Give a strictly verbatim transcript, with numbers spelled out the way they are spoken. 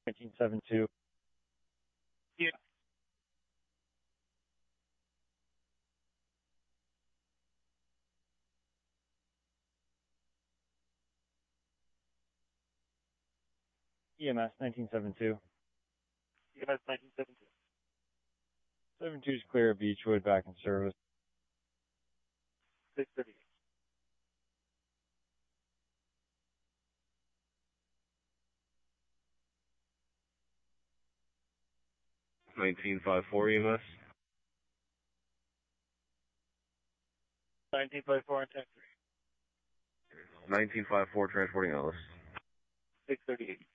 nineteen seventy-two. Yeah. E M S nineteen seventy-two. E M S nineteen seventy-two. seventy-two is clear of Beechwood, back in service. six thirty-eight. nineteen fifty-four E M S. nineteen fifty-four and ten three. nineteen fifty-four transporting Ellis. six thirty-eight.